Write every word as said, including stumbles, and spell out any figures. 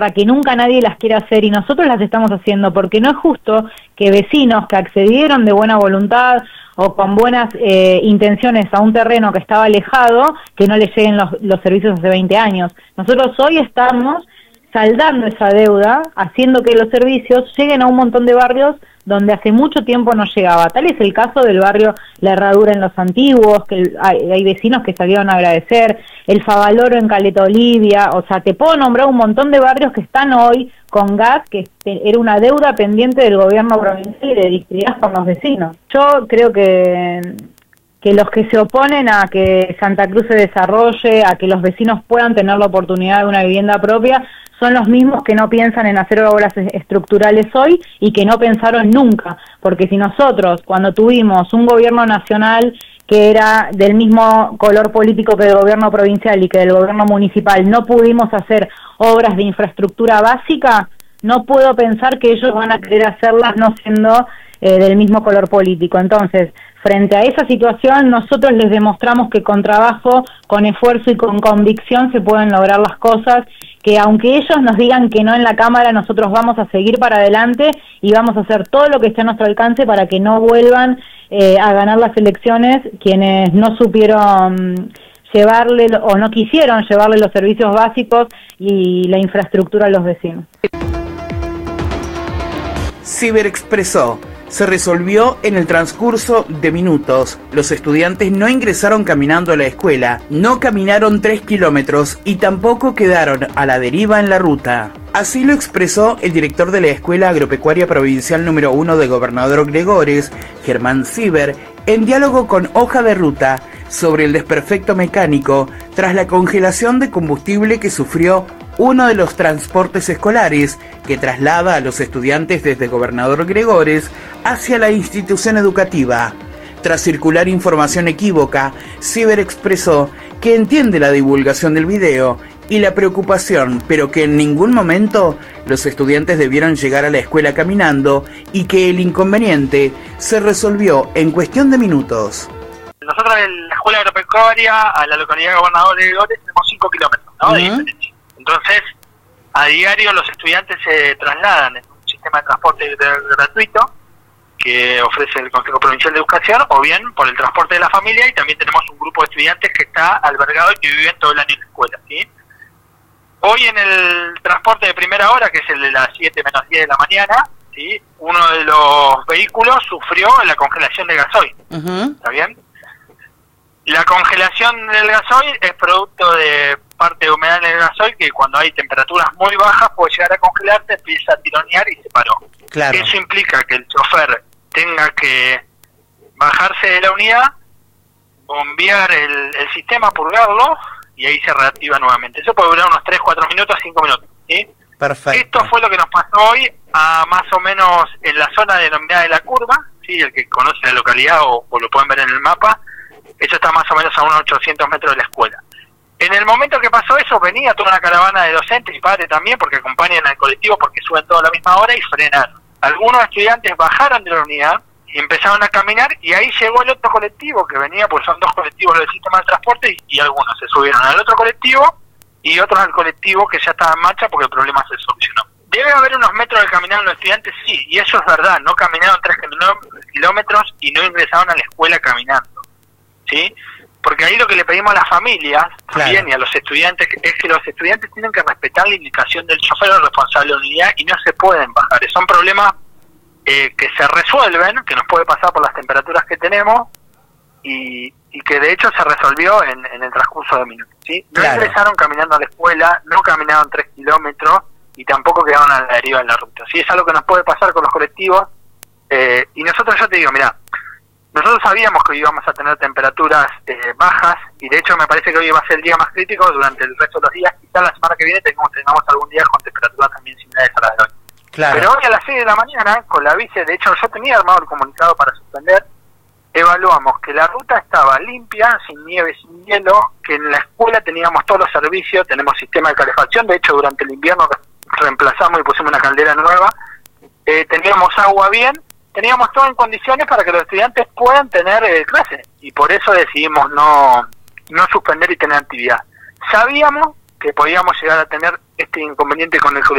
para que nunca nadie las quiera hacer, y nosotros las estamos haciendo, porque no es justo que vecinos que accedieron de buena voluntad o con buenas eh, intenciones a un terreno que estaba alejado, que no les lleguen los, los servicios hace veinte años. Nosotros hoy estamos saldando esa deuda, haciendo que los servicios lleguen a un montón de barrios donde hace mucho tiempo no llegaba. Tal es el caso del barrio La Herradura en Los Antiguos, que hay, hay vecinos que salieron a agradecer, el Favaloro en Caleta Olivia, o sea, te puedo nombrar un montón de barrios que están hoy con gas, que era una deuda pendiente del gobierno provincial y de distribuidas con los vecinos. Yo creo que... que los que se oponen a que Santa Cruz se desarrolle, a que los vecinos puedan tener la oportunidad de una vivienda propia, son los mismos que no piensan en hacer obras estructurales hoy y que no pensaron nunca, porque si nosotros, cuando tuvimos un gobierno nacional que era del mismo color político que el gobierno provincial y que del gobierno municipal, no pudimos hacer obras de infraestructura básica, no puedo pensar que ellos van a querer hacerlas no siendo eh, del mismo color político. Entonces, frente a esa situación, nosotros les demostramos que con trabajo, con esfuerzo y con convicción se pueden lograr las cosas, que aunque ellos nos digan que no en la Cámara, nosotros vamos a seguir para adelante y vamos a hacer todo lo que esté a nuestro alcance para que no vuelvan eh, a ganar las elecciones quienes no supieron llevarle o no quisieron llevarle los servicios básicos y la infraestructura a los vecinos. Ciber expresó: se resolvió en el transcurso de minutos. Los estudiantes no ingresaron caminando a la escuela, no caminaron tres kilómetros y tampoco quedaron a la deriva en la ruta. Así lo expresó el director de la Escuela Agropecuaria Provincial número uno de Gobernador Gregores, Germán Ciber, en diálogo con Hoja de Ruta sobre el desperfecto mecánico tras la congelación de combustible que sufrió uno de los transportes escolares que traslada a los estudiantes desde Gobernador Gregores hacia la institución educativa. Tras circular información equívoca, Ciber expresó que entiende la divulgación del video y la preocupación, pero que en ningún momento los estudiantes debieron llegar a la escuela caminando y que el inconveniente se resolvió en cuestión de minutos. Nosotros en la Escuela Agropecuaria, a la localidad de Gobernador Gregores, tenemos cinco kilómetros, ¿no? Uh-huh. de diferencia. Entonces, a diario los estudiantes se trasladan en un sistema de transporte gratuito que ofrece el Consejo Provincial de Educación, o bien por el transporte de la familia, y también tenemos un grupo de estudiantes que está albergado y que viven todo el año en la escuela, ¿sí? Hoy en el transporte de primera hora, que es el de las siete menos diez de la mañana, ¿sí?, uno de los vehículos sufrió la congelación de gasoil. Uh-huh. ¿Está bien? La congelación del gasoil es producto de parte de humedad en el gasoil, que cuando hay temperaturas muy bajas puede llegar a congelarse, empieza a tironear y se paró. Claro. Eso implica que el chofer tenga que bajarse de la unidad, bombear el, el sistema, purgarlo, y ahí se reactiva nuevamente. Eso puede durar unos tres, cuatro minutos, cinco minutos, ¿sí? Perfecto. Esto fue lo que nos pasó hoy, a más o menos en la zona denominada de La Curva, ¿sí? El que conoce la localidad o, o lo pueden ver en el mapa, eso está más o menos a unos ochocientos metros de la escuela. En el momento que pasó eso, venía toda una caravana de docentes y padres también, porque acompañan al colectivo, porque suben toda a la misma hora, y frenaron. Algunos estudiantes bajaron de la unidad y empezaron a caminar, y ahí llegó el otro colectivo que venía, pues son dos colectivos del sistema de transporte, y, y algunos se subieron al otro colectivo y otros al colectivo que ya estaba en marcha porque el problema se solucionó. Debe haber unos metros de caminar los estudiantes, sí, y eso es verdad, no caminaron tres kilómetros y no ingresaron a la escuela caminando, ¿sí? Porque ahí lo que le pedimos a las familias, claro, también, y a los estudiantes, es que los estudiantes tienen que respetar la indicación del chofer o responsable de la unidad y no se pueden bajar. Son problemas eh, que se resuelven, que nos puede pasar por las temperaturas que tenemos, y, y que de hecho se resolvió en, en el transcurso de minutos, ¿sí? No claro. ingresaron caminando a la escuela, no caminaron tres kilómetros y tampoco quedaron a la deriva en la ruta. ¿Sí? Es algo que nos puede pasar con los colectivos, eh, y nosotros, yo te digo, mirá, nosotros sabíamos que hoy íbamos a tener temperaturas eh, bajas, y de hecho me parece que hoy va a ser el día más crítico durante el resto de los días. Quizá la semana que viene tengamos, tengamos algún día con temperaturas también similares a las de hoy. Claro. Pero hoy a las seis de la mañana, con la vice, de hecho yo tenía armado el comunicado para suspender, evaluamos que la ruta estaba limpia, sin nieve, sin hielo, que en la escuela teníamos todos los servicios, tenemos sistema de calefacción, de hecho durante el invierno reemplazamos y pusimos una caldera nueva, eh, teníamos agua bien, teníamos todo en condiciones para que los estudiantes puedan tener eh, clases, y por eso decidimos no, no suspender y tener actividad. Sabíamos que podíamos llegar a tener este inconveniente con el colectivo.